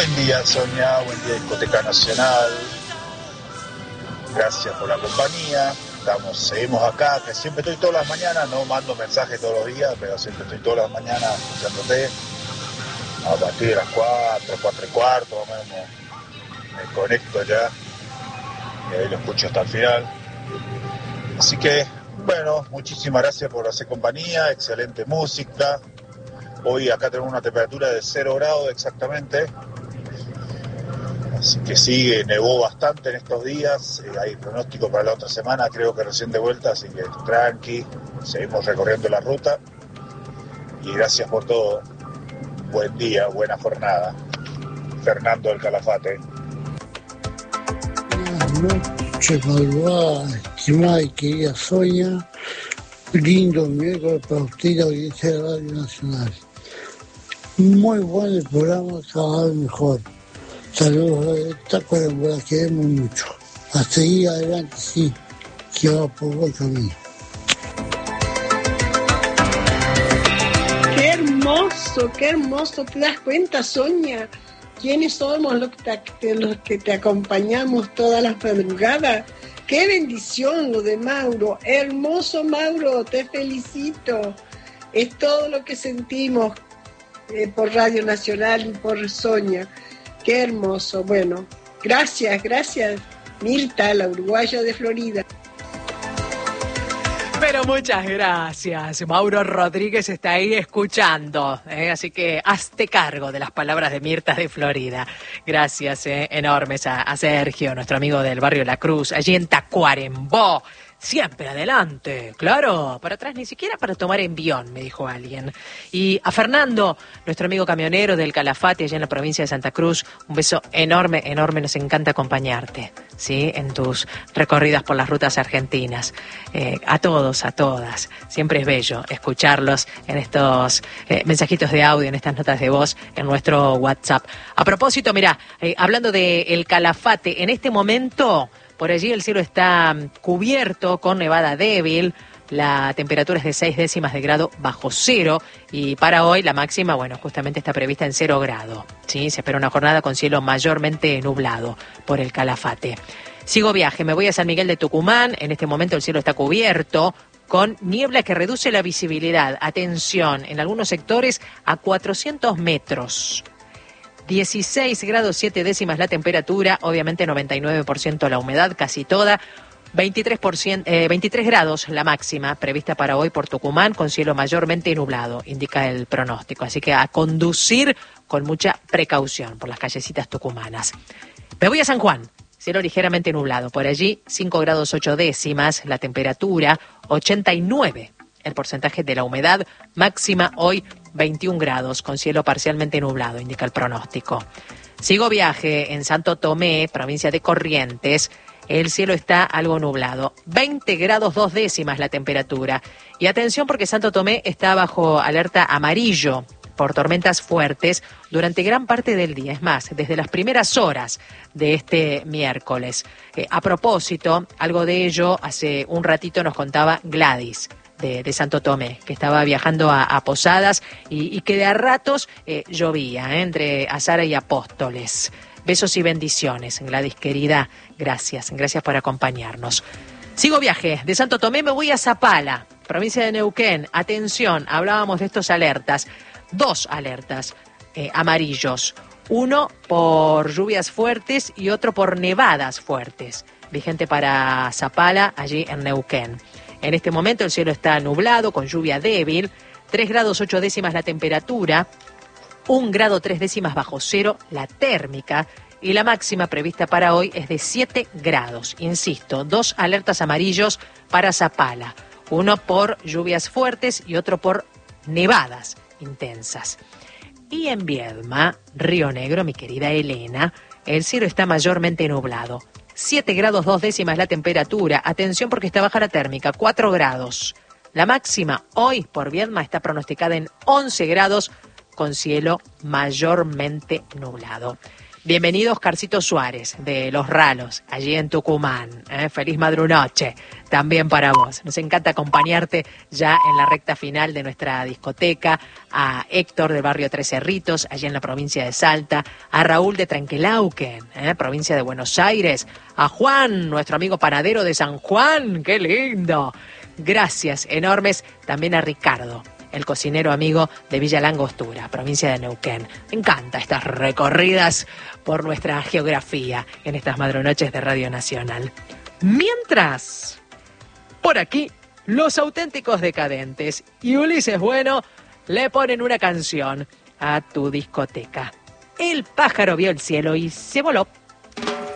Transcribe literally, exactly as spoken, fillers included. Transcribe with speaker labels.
Speaker 1: Buen día, Sonia, buen día, Discoteca Nacional. Gracias por la compañía. Estamos, seguimos acá, que siempre estoy todas las mañanas, no mando mensajes todos los días, pero siempre estoy todas las mañanas escuchándote. A partir de las cuatro, cuatro y cuarto, más o menos, me conecto ya y ahí lo escucho hasta el final. Así que, bueno, muchísimas gracias por hacer compañía, excelente música. Hoy acá tenemos una temperatura de cero grados exactamente. Así que sí, nevó bastante en estos días, eh, hay pronóstico para la otra semana, creo que recién de vuelta, así que tranqui, seguimos recorriendo la ruta y gracias por todo. Buen día, buena jornada. Fernando del Calafate.
Speaker 2: Buenas noches, malvada, estimada y querida Sonia. Lindo miércoles para usted y la audiencia de Radio Nacional. Muy bueno el programa, cada vez mejor. Saludos de Tacuarembó, la queremos mucho. A seguir adelante, sí, que va por buen camino.
Speaker 3: Qué hermoso, qué hermoso. ¿Te das cuenta, Sonia? ¿Quiénes somos los que te, los que te acompañamos todas las madrugadas? ¡Qué bendición lo de Mauro! Hermoso, Mauro, te felicito. Es todo lo que sentimos eh, por Radio Nacional y por Sonia. ¡Qué hermoso! Bueno, gracias, gracias, Mirta, la uruguaya de Florida.
Speaker 4: Pero muchas gracias. Mauro Rodríguez está ahí escuchando, ¿eh? Así que hazte cargo de las palabras de Mirta de Florida. Gracias ¿eh? enormes a, a Sergio, nuestro amigo del barrio La Cruz, allí en Tacuarembó. Siempre adelante, claro, para atrás ni siquiera para tomar envión, me dijo alguien. Y a Fernando, nuestro amigo camionero del Calafate, allá en la provincia de Santa Cruz, un beso enorme, enorme, nos encanta acompañarte, ¿sí? En tus recorridas por las rutas argentinas. Eh, a todos, a todas, siempre es bello escucharlos en estos eh, mensajitos de audio, en estas notas de voz, en nuestro WhatsApp. A propósito, mirá, eh, hablando de el Calafate, en este momento... Por allí el cielo está cubierto con nevada débil, la temperatura es de seis décimas de grado bajo cero y para hoy la máxima, bueno, justamente está prevista en cero grado, ¿sí? Se espera una jornada con cielo mayormente nublado por el Calafate. Sigo viaje, me voy a San Miguel de Tucumán, en este momento el cielo está cubierto con niebla que reduce la visibilidad, atención, en algunos sectores a cuatrocientos metros. dieciséis grados siete décimas la temperatura, obviamente noventa y nueve por ciento la humedad, casi toda, veintitrés por ciento, eh, veintitrés grados la máxima prevista para hoy por Tucumán, con cielo mayormente nublado, indica el pronóstico. Así que a conducir con mucha precaución por las callecitas tucumanas. Me voy a San Juan, cielo ligeramente nublado, por allí cinco grados ocho décimas la temperatura, ochenta y nueve el porcentaje de la humedad, máxima hoy veintiún grados, con cielo parcialmente nublado, indica el pronóstico. Sigo viaje en Santo Tomé, provincia de Corrientes. El cielo está algo nublado, veinte grados dos décimas la temperatura. Y atención porque Santo Tomé está bajo alerta amarillo por tormentas fuertes durante gran parte del día. Es más, desde las primeras horas de este miércoles. Eh, a propósito, algo de ello hace un ratito nos contaba Gladys. De, de Santo Tomé, que estaba viajando a, a Posadas y, y que de a ratos eh, llovía eh, entre Azara y Apóstoles. Besos y bendiciones, Gladys querida, gracias, gracias por acompañarnos. Sigo viaje, de Santo Tomé me voy a Zapala, provincia de Neuquén. Atención, hablábamos de estos alertas, dos alertas eh, amarillos, uno por lluvias fuertes y otro por nevadas fuertes, vigente para Zapala, allí en Neuquén. En este momento el cielo está nublado, con lluvia débil, tres grados ocho décimas la temperatura, un grado tres décimas bajo cero la térmica y la máxima prevista para hoy es de siete grados. Insisto, dos alertas amarillos para Zapala, uno por lluvias fuertes y otro por nevadas intensas. Y en Viedma, Río Negro, mi querida Elena, el cielo está mayormente nublado. siete grados dos décimas la temperatura. Atención porque está baja la térmica, cuatro grados. La máxima hoy por Viedma está pronosticada en once grados con cielo mayormente nublado. Bienvenido Oscarcito Suárez, de Los Ralos, allí en Tucumán. ¿eh? Feliz madrunoche también para vos. Nos encanta acompañarte ya en la recta final de nuestra discoteca. A Héctor del barrio Tres Cerritos, allí en la provincia de Salta. A Raúl de Trenquelauquen, ¿eh? provincia de Buenos Aires. A Juan, nuestro amigo panadero de San Juan. ¡Qué lindo! Gracias enormes también a Ricardo, el cocinero amigo de Villa Langostura, provincia de Neuquén. Me encantan estas recorridas por nuestra geografía en estas madrunoches de Radio Nacional. Mientras, por aquí, los auténticos decadentes y Ulises Bueno le ponen una canción a tu discoteca. El pájaro vio el cielo y se voló.